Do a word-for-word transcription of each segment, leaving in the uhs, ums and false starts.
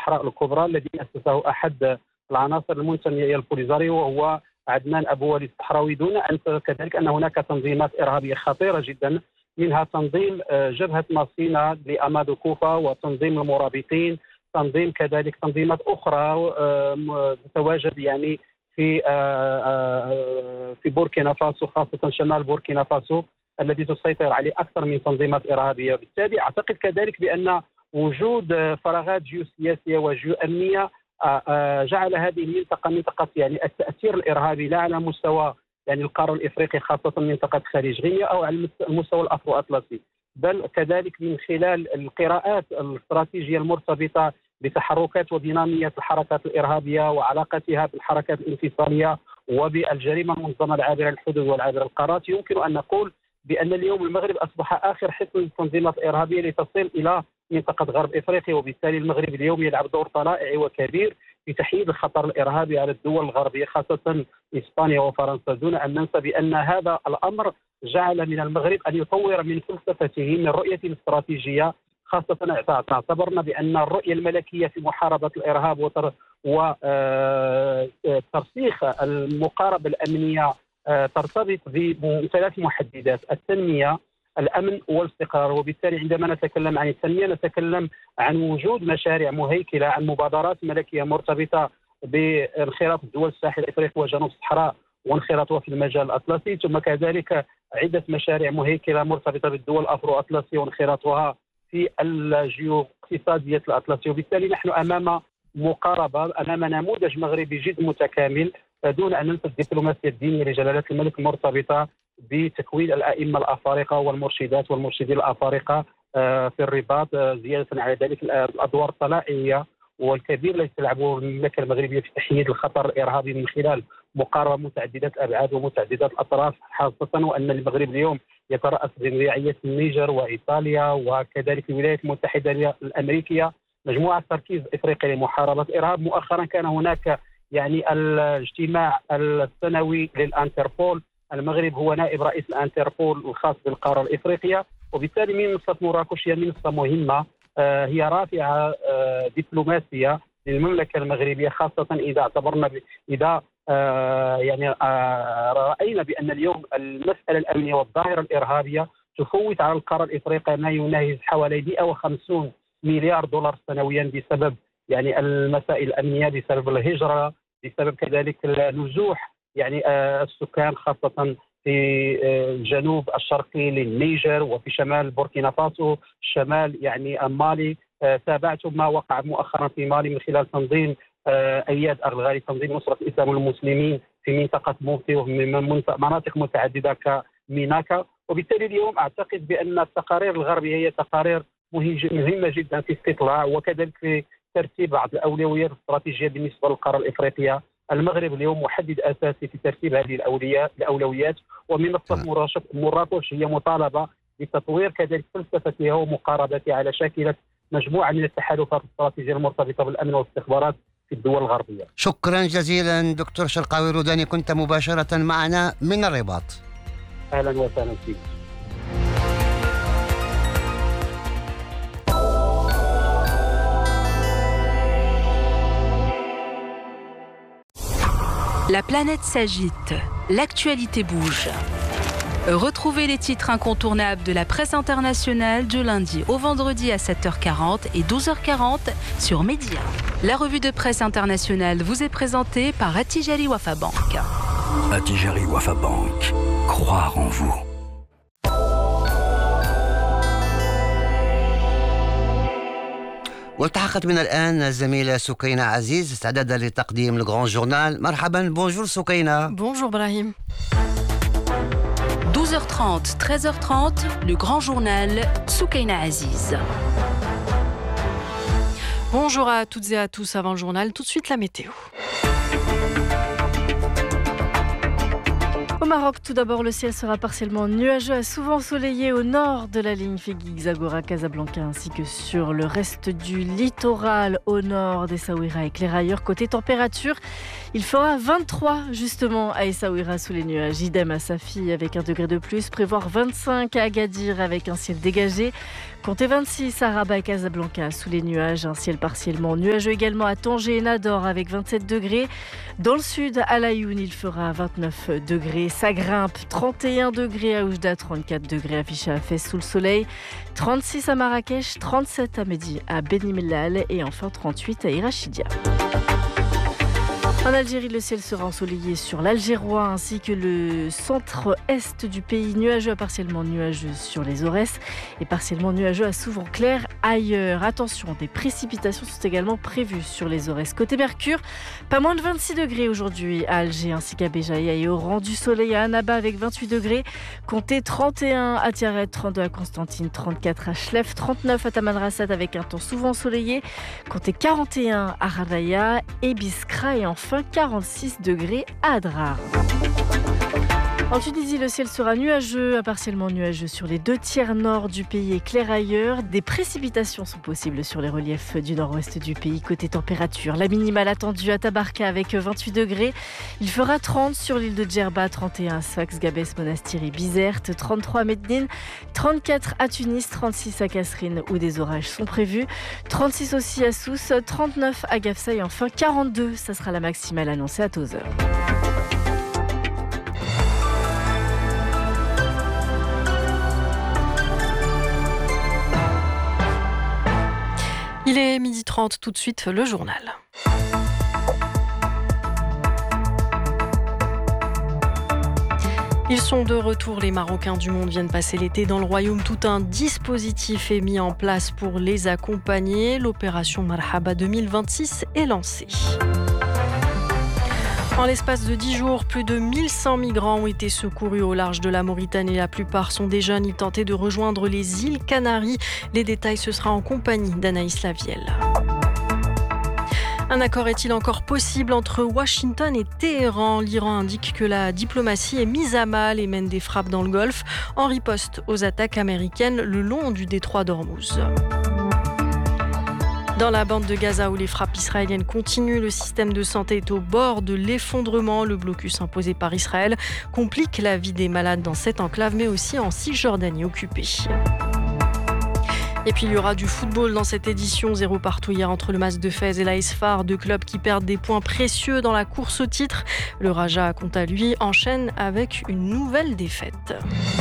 الصحراء الكبرى الذي أسسه أحد العناصر المنتمية إلى البوليزاريو وهو عدنان أبو وليد الصحراوي، دون أن كذلك أن هناك تنظيمات إرهابية خطيرة جدا، منها تنظيم جبهة ماسينا لأمادو كوفا وتنظيم المرابطين، تنظيم كذلك تنظيمات أخرى تتواجد يعني في في بوركينا فاسو، خاصة شمال بوركينا فاسو الذي تسيطر عليه أكثر من تنظيمات إرهابية. بالتالي أعتقد كذلك بأن وجود فراغات جيوسياسية وجيوأمنية جعل هذه المنطقة منطقة يعني التأثير الإرهابي لا على مستوى يعني القارة الإفريقية خاصة منطقة خليج غينيا أو على المستوى الأفرو أطلسي، بل كذلك من خلال القراءات الاستراتيجية المرتبطة بتحركات ودينامية الحركات الإرهابية وعلاقتها بالحركات الانفصالية وبالجريمة المنظمة العابرة للحدود والعابرة للقارات. يمكن أن نقول بأن اليوم المغرب أصبح آخر حصن للتنظيمات الإرهابية لتصل إلى منطقة غرب إفريقيا، وبالتالي المغرب اليوم يلعب دور طلائعي وكبير في تحييد الخطر الإرهابي على الدول الغربية خاصة إسبانيا وفرنسا، دون أن ننسى بأن هذا الأمر جعل من المغرب أن يطور من فلسفته من رؤية الاستراتيجية، خاصة اعتبرنا بأن الرؤية الملكية في محاربة الإرهاب وترسيخ المقاربة الأمنية ترتبط بثلاث محددات: التنمية، الأمن والاستقرار. وبالتالي عندما نتكلم عن التنمية نتكلم عن وجود مشاريع مهيكلة، عن مبادرات ملكية مرتبطة بانخراط الدول الساحل الإفريقي وجنوب الصحراء وانخراطها في المجال الأطلسي، ثم كذلك عدة مشاريع مهيكلة مرتبطة بالدول الأفرو أطلسي وانخراطها في الجيو اقتصادية الأطلسي. وبالتالي نحن أمام مقاربة، أمام نموذج مغربي جد متكامل، دون أن ننسى الدبلوماسية الدينية لجلالة الملك المرتبطة بتكوين الأئمة الأفارقة والمرشدات والمرشدين الأفارقة في الرباط، زيادة على ذلك الأدوار الطلائعية والكبير التي تلعبه المملكة المغربية في تحييد الخطر الإرهابي من خلال مقاربة متعددة الأبعاد ومتعددة الأطراف، خاصة وأن المغرب اليوم يترأس جمهورية النيجر وإيطاليا وكذلك الولايات المتحدة الأمريكية مجموعة تركيز إفريقي لمحاربة الإرهاب. مؤخرا كان هناك يعني الاجتماع السنوي للأنتربول، المغرب هو نائب رئيس الأنتربول الخاص بالقارة الإفريقية، وبالتالي منصة مراكش هي منصة مهمة، هي رافعة دبلوماسية للمملكة المغربية، خاصة إذا اعتبرنا إذا يعني رأينا بأن اليوم المسألة الأمنية والظاهرة الإرهابية تفوت على القارة الإفريقية ما يناهز حوالي مئة وخمسين مليار دولار سنويا بسبب يعني المسائل الأمنية، بسبب الهجرة، بسبب كذلك النزوح يعني السكان خاصة في الجنوب الشرقي للنيجر وفي شمال بوركينا فاسو، شمال يعني مالي. تابعتم ما وقع مؤخرا في مالي من خلال تنظيم أياد أغلغالي، تنظيم نصرة الإسلام والمسلمين في منطقة موتي ومن مناطق متعددة كميناكا. وبالتالي اليوم أعتقد بأن التقارير الغربية هي تقارير مهمة جدا في استطلاع وكذلك في ترتيب بعض الأولويات الاستراتيجية بالنسبة للقارة الإفريقية. المغرب اليوم محدد أساسي في ترتيب هذه الأولويات، ومنصة مراكش هي مطالبة بتطوير كذلك فلسفتها ومقاربتها على شاكلة مجموعة من التحالفات الاستراتيجية المرتبطة بالأمن والاستخبارات في الدول الغربية. شكرا جزيلا دكتور شرقاوي روداني، كنت مباشرة معنا من الرباط. أهلا وسهلا فيك. La planète s'agite, l'actualité bouge. Retrouvez les titres incontournables de la presse internationale du lundi au vendredi à sept heures quarante et douze heures quarante sur Média. La revue de presse internationale vous est présentée par Attijari Wafa Bank. Attijari Wafa Bank, croire en vous. والتحقت من الآن الزميلة سكينة عزيز استعدادا لتقديم الغران جورنال. مرحبا. بونجور سكينة. Bonjour Brahim. douze heures trente, treize heures trente, le grand journal Soukaina Aziz. Bonjour à toutes et à tous. Avant le journal, tout de suite la météo. Au Maroc, tout d'abord, le ciel sera partiellement nuageux, souvent ensoleillé au nord de la ligne Figuig, Zagora, Casablanca, ainsi que sur le reste du littoral au nord d'Essaouira et Clairailleurs. Côté température, il fera vingt-trois justement à Essaouira sous les nuages, idem à Safi avec un degré de plus, prévoir vingt-cinq à Agadir avec un ciel dégagé. Comptez vingt-six à Rabat et Casablanca sous les nuages, un ciel partiellement nuageux également à Tanger et Nador avec vingt-sept degrés. Dans le sud, à Layoun, il fera vingt-neuf degrés. Ça grimpe, trente et un degrés à Oujda, trente-quatre degrés affichés à Fès sous le soleil, trente-six à Marrakech, trente-sept à Mehdi, à Beni Mellal et enfin trente-huit à Irachidia. En Algérie, le ciel sera ensoleillé sur l'Algérois ainsi que le centre-est du pays, nuageux à partiellement nuageux sur les Aurès et partiellement nuageux à souvent clair ailleurs. Attention, des précipitations sont également prévues sur les Aurès. Côté Mercure, pas moins de vingt-six degrés aujourd'hui à Alger ainsi qu'à Béjaïa et au rang du soleil à Annaba avec vingt-huit degrés. Comptez trente et un à Tiaret, trente-deux à Constantine, trente-quatre à Chlef, trente-neuf à Tamanrasset avec un temps souvent ensoleillé. Comptez quarante et un à Radaya et Biskra et enfin quarante-six degrés à Adrar. En Tunisie, le ciel sera nuageux, à partiellement nuageux sur les deux tiers nord du pays et clair ailleurs. Des précipitations sont possibles sur les reliefs du nord-ouest du pays. Côté température, la minimale attendue à Tabarka avec vingt-huit degrés. Il fera trente sur l'île de Djerba, trente et un à Sfax, Gabès, Monastiri, Bizerte, trente-trois à Medine, trente-quatre à Tunis, trente-six à Kasserine où des orages sont prévus, trente-six aussi à Sousse, trente-neuf à Gafsa et enfin quarante-deux, ça sera la maximale annoncée à Tozeur. Il est midi trente, tout de suite le journal. Ils sont de retour, les Marocains du monde viennent passer l'été dans le royaume. Tout un dispositif est mis en place pour les accompagner. L'opération Marhaba deux mille vingt-six est lancée. En l'espace de dix jours, plus de mille cent migrants ont été secourus au large de la Mauritanie. La plupart sont des jeunes. Ils tentaient de rejoindre les îles Canaries. Les détails, ce sera en compagnie d'Anaïs Lavielle. Un accord est-il encore possible entre Washington et Téhéran ? L'Iran indique que la diplomatie est mise à mal et mène des frappes dans le Golfe en riposte aux attaques américaines le long du détroit d'Ormuz. Dans la bande de Gaza où les frappes israéliennes continuent, le système de santé est au bord de l'effondrement. Le blocus imposé par Israël complique la vie des malades dans cette enclave, mais aussi en Cisjordanie occupée. Et puis il y aura du football dans cette édition. Zéro partout hier entre le Mas de Fès et l'A S F A R, deux clubs qui perdent des points précieux dans la course au titre. Le Raja, quant à lui, enchaîne avec une nouvelle défaite.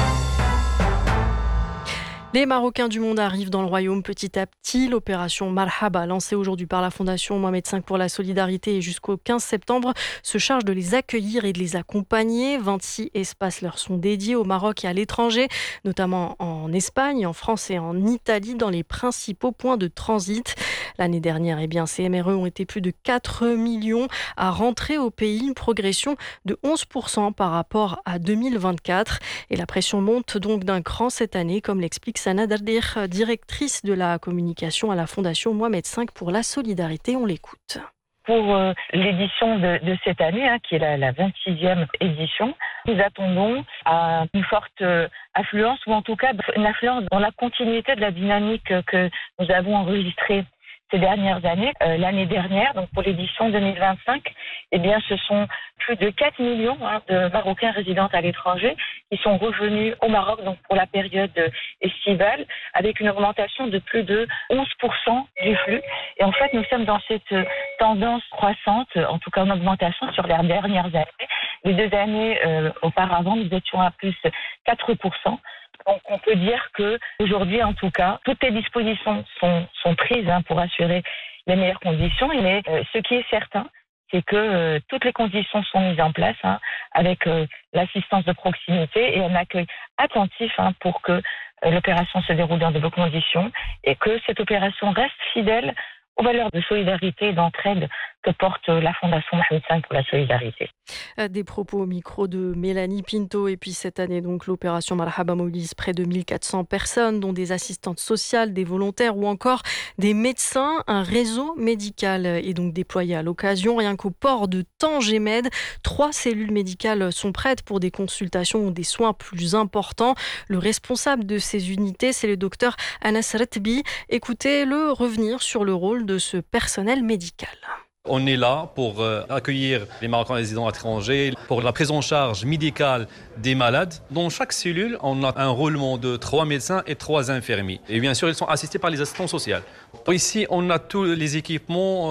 Les Marocains du monde arrivent dans le royaume petit à petit. L'opération Marhaba, lancée aujourd'hui par la Fondation Mohamed cinq pour la solidarité et jusqu'au quinze septembre, se charge de les accueillir et de les accompagner. vingt-six espaces leur sont dédiés au Maroc et à l'étranger, notamment en Espagne, en France et en Italie, dans les principaux points de transit. L'année dernière, eh bien, ces M R E ont été plus de quatre millions à rentrer au pays, une progression de onze pour cent par rapport à deux mille vingt-quatre. Et la pression monte donc d'un cran cette année, comme l'explique Sana Dardir, directrice de la communication à la Fondation Mohamed cinq pour la solidarité. On l'écoute. Pour euh, l'édition de, de cette année, hein, qui est la, la vingt-sixième édition, nous attendons à une forte euh, affluence, ou en tout cas une affluence dans la continuité de la dynamique que nous avons enregistrée ces dernières années. Euh, l'année dernière, donc pour l'édition deux mille vingt-cinq, eh bien, ce sont plus de quatre millions hein, de Marocains résidant à l'étranger qui sont revenus au Maroc donc pour la période estivale, avec une augmentation de plus de onze pour cent du flux. Et en fait, nous sommes dans cette tendance croissante, en tout cas en augmentation sur les dernières années. Les deux années euh, auparavant, nous étions à plus quatre pour cent. Donc on peut dire que aujourd'hui, en tout cas, toutes les dispositions sont, sont prises hein, pour assurer les meilleures conditions. Mais euh, ce qui est certain, c'est que euh, toutes les conditions sont mises en place hein, avec euh, l'assistance de proximité et un accueil attentif hein, pour que euh, l'opération se déroule dans de bonnes conditions et que cette opération reste fidèle aux valeurs de solidarité et d'entraide que porte la Fondation Mohamed cinq pour la solidarité. Des propos au micro de Mélanie Pinto. Et puis cette année, donc, l'opération Marhaba mobilise près de mille quatre cents personnes, dont des assistantes sociales, des volontaires ou encore des médecins. Un réseau médical est donc déployé à l'occasion. Rien qu'au port de Tanger-Med, trois cellules médicales sont prêtes pour des consultations ou des soins plus importants. Le responsable de ces unités, c'est le docteur Anas Retbi. Écoutez-le revenir sur le rôle de ce personnel médical. On est là pour accueillir les Marocains résidents étrangers, pour la prise en charge médicale des malades. Dans chaque cellule, on a un roulement de trois médecins et trois infirmiers. Et bien sûr, ils sont assistés par les assistants sociaux. Ici, on a tous les équipements